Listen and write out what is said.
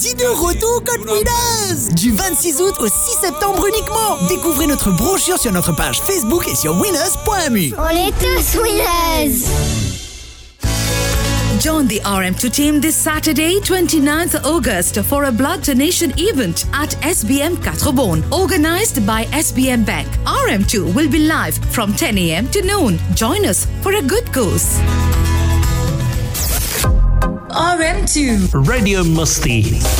C'est de retour Code Winners! Du 26 août au 6 septembre uniquement. Découvrez notre brochure sur notre page Facebook et sur winners.mu. On est tous winners! Join the RM2 team this Saturday, 29th August, for a blood donation event at SBM Katrobon, organized by SBM Bank. RM2 will be live from 10 a.m. to noon. Join us for a good cause. RM2 Radio Musti.